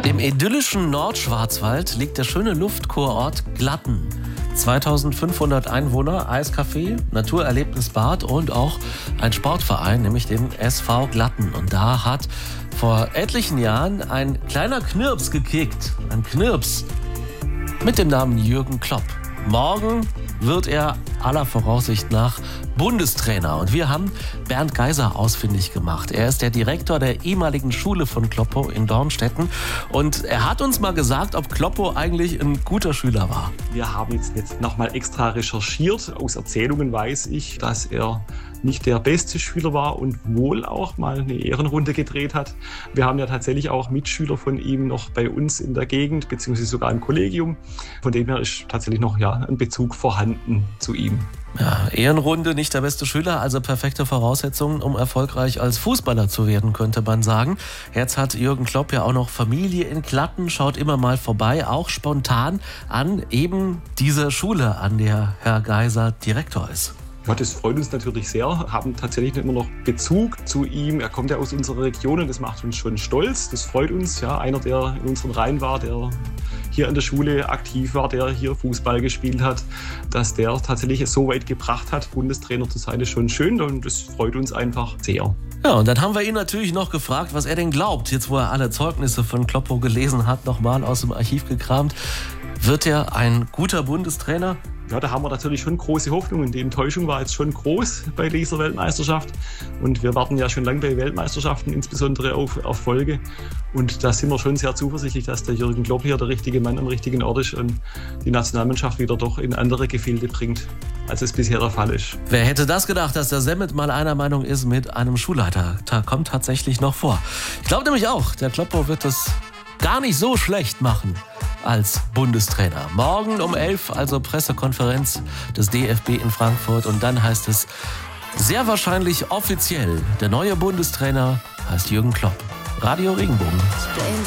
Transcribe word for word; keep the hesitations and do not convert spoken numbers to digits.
Im idyllischen Nordschwarzwald liegt der schöne Luftkurort Glatten. zweitausendfünfhundert Einwohner, Eiscafé, Naturerlebnisbad und auch ein Sportverein, nämlich den S V Glatten. Und da hat vor etlichen Jahren ein kleiner Knirps gekickt. Ein Knirps mit dem Namen Jürgen Klopp. Morgen wird er aller Voraussicht nach Bundestrainer. Und wir haben Bernd Geiser ausfindig gemacht. Er ist der Direktor der ehemaligen Schule von Kloppo in Dornstetten. Und er hat uns mal gesagt, ob Kloppo eigentlich ein guter Schüler war. Wir haben jetzt, jetzt nochmal extra recherchiert. Aus Erzählungen weiß ich, dass er nicht der beste Schüler war und wohl auch mal eine Ehrenrunde gedreht hat. Wir haben ja tatsächlich auch Mitschüler von ihm noch bei uns in der Gegend, beziehungsweise sogar im Kollegium. Von dem her ist tatsächlich noch ja, ein Bezug vorhanden zu ihm. Ja, Ehrenrunde, nicht der beste Schüler, also perfekte Voraussetzungen, um erfolgreich als Fußballer zu werden, könnte man sagen. Jetzt hat Jürgen Klopp ja auch noch Familie in Glatten, schaut immer mal vorbei, auch spontan an eben diese Schule, an der Herr Geiser Direktor ist. Ja, das freut uns natürlich sehr, haben tatsächlich immer noch Bezug zu ihm. Er kommt ja aus unserer Region und das macht uns schon stolz. Das freut uns, ja, einer, der in unseren Reihen war, der hier an der Schule aktiv war, der hier Fußball gespielt hat, dass der tatsächlich es so weit gebracht hat, Bundestrainer zu sein, ist schon schön und das freut uns einfach sehr. Ja, und dann haben wir ihn natürlich noch gefragt, was er denn glaubt, jetzt wo er alle Zeugnisse von Kloppo gelesen hat, nochmal aus dem Archiv gekramt. Wird er ein guter Bundestrainer? Ja, da haben wir natürlich schon große Hoffnungen. Die Enttäuschung war jetzt schon groß bei dieser Weltmeisterschaft. Und wir warten ja schon lange bei Weltmeisterschaften, insbesondere auf Erfolge. Und da sind wir schon sehr zuversichtlich, dass der Jürgen Klopp hier der richtige Mann am richtigen Ort ist und die Nationalmannschaft wieder doch in andere Gefilde bringt, als es bisher der Fall ist. Wer hätte das gedacht, dass der Semmet mal einer Meinung ist mit einem Schulleiter? Da kommt tatsächlich noch vor. Ich glaube nämlich auch, der Kloppo wird das gar nicht so schlecht machen als Bundestrainer. Morgen um elf, also Pressekonferenz des D F B in Frankfurt. Und dann heißt es sehr wahrscheinlich offiziell, der neue Bundestrainer heißt Jürgen Klopp. Radio Regenbogen.